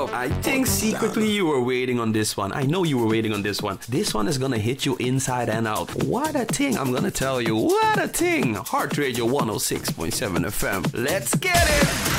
yo, I think secretly you were waiting on this one. I know you were waiting on this one. This one is gonna hit you inside and out. What a thing, I'm gonna tell you. What a thing. Heart Radio 106.7 FM. Let's get it.